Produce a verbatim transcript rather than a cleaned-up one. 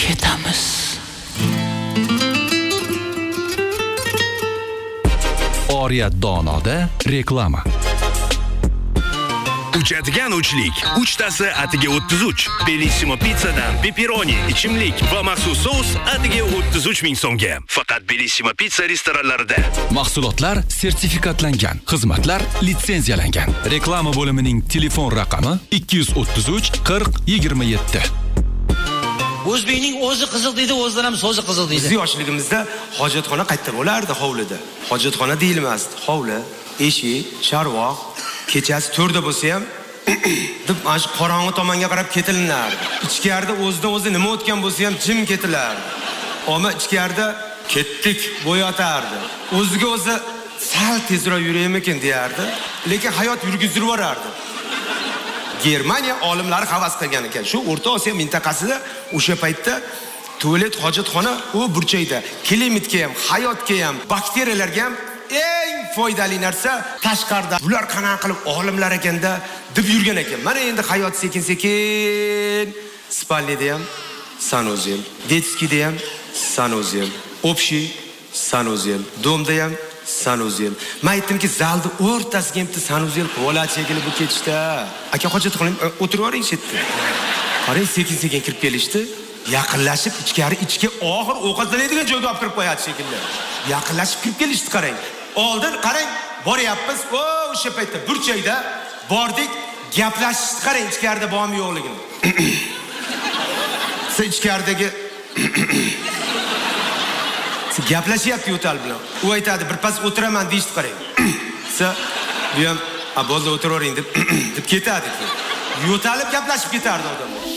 ketamiz. Oriyat donoda reklama. Uchadigan uchlik. Uchtasi atiga o'ttiz uch. Bellissimo pizzadan pepperoni, ichimlik va maxsus sous atiga o'ttiz uch ming so'mga. Faqat Bellissimo pizza restoranlarida. Mahsulotlar sertifikatlangan, xizmatlar litsenziyalangan. Reklama bo'limining telefon raqami ikki yuz o'ttiz uch qirq yigirma yetti. O'zbekning o'zi qiziq deydi, o'zidan ham so'zi qiziq deydi. Biz yoshligimizda hojatxona qayerda bo'lardi? Hovlida. Hojatxona deyilmasdi. Hovli, eshik, sharvoq, kechasi to'rda bo'lsa ham deb mana shu qorong'i tomonga qarab ketilinardi. Ichkarida o'zidan o'zi nima o'tgan bo'lsa ham jim ketilardi. Ammo ichkarida ketdik bo'yatardi. O'ziga o'zi sal tezroq yuraymikin deyardi, lekin hayot yurgizib yuborardi. Germaniya olimlari havas qilgan ekan. Shu O'rta Osiyo mintaqasida o'sha paytda tualet, hojatxona u burchakda klimatga ham, hayotga ham, bakteriyalarga ham eng foydali narsa tashqarida. Bular qanaqa qilib olimlar ekanda deb yurgan ekan. Mana endi hayot sekin-sekin spalnida ham sanuzel, detskida ham sanuzel, общий sanuzel, domda ham sanuzel. Men aytdimki, zalda o'rtasiga ham sanuzel qo'lat shekilli bu ketishda. Aka hojatxonam o'tirib oling chetda. Qarang, sekin-sekin kirib kelishdi. Yaqinlashib ichkari ichga oxir ovqatlanadigan joyga olib kirib qo'yadi shekilli. Yaqinlashib kirib kelishdi, qarang. Oldin qarang, boryapmiz. O, o'sha paytda burchakda bordik, gaplashishdi, qarang ichkarida bormi yo'qligini. Siz ichkaridagi Siz gaplashyapti yo'tal bilan. U aytadi, birpas o'tiraman deyishdi, qarang. Siz bu ham "A, bo'ldi, o'tiravering" deb deb ketadi. Yo'talib gaplashib ketardi odamlar.